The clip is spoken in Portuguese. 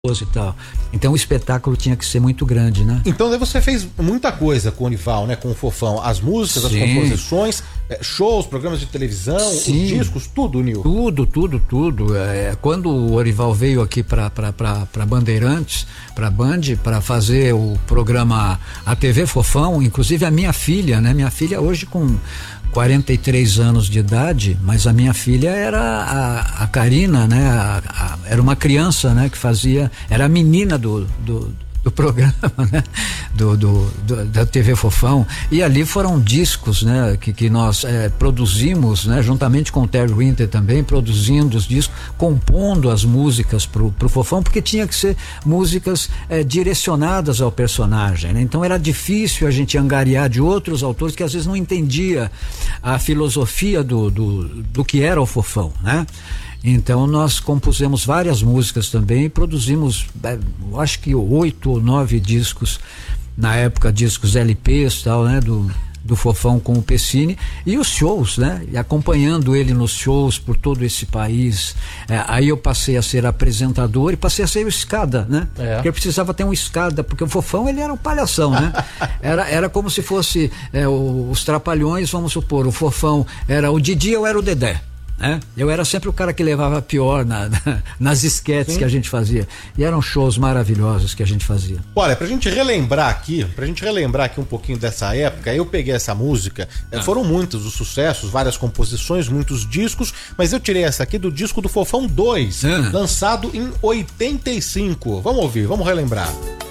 e tal. Então o espetáculo tinha que ser muito grande, né? Então daí você fez muita coisa com o Orival, né? Com o Fofão. As músicas, Sim. as composições, shows, programas de televisão, Sim. os discos, tudo, Nil. Tudo. Quando o Orival veio aqui para Bandeirantes, para Band, para fazer o programa A TV Fofão, inclusive a minha filha, né? Minha filha hoje com 43 anos de idade, mas a minha filha era a Karina, né? Era uma criança, né? Que fazia, era a menina do programa, né? Da TV Fofão, e ali foram discos, né? Que nós produzimos, né? Juntamente com o Terry Winter também, produzindo os discos, compondo as músicas pro Fofão, porque tinha que ser músicas direcionadas ao personagem, né? Então era difícil a gente angariar de outros autores que às vezes não entendia a filosofia do que era o Fofão, né? Então nós compusemos várias músicas também e produzimos, acho que 8 ou 9 discos, na época discos LPs, tal, né, do Fofão com o Pessini, e os shows, né, e acompanhando ele nos shows por todo esse país. Aí eu passei a ser apresentador e passei a ser o escada, né? Porque eu precisava ter um escada, porque o Fofão, ele era um palhação, né? Era como se fosse os Trapalhões, vamos supor, o Fofão era o Didi, eu era o Dedé. Eu era sempre o cara que levava a pior nas esquetes. Sim. Que a gente fazia, e eram shows maravilhosos que a gente fazia. Olha, pra gente relembrar aqui um pouquinho dessa época, eu peguei essa música, foram muitos os sucessos, várias composições, muitos discos, mas eu tirei essa aqui do disco do Fofão 2, lançado em 85. Vamos ouvir, vamos relembrar.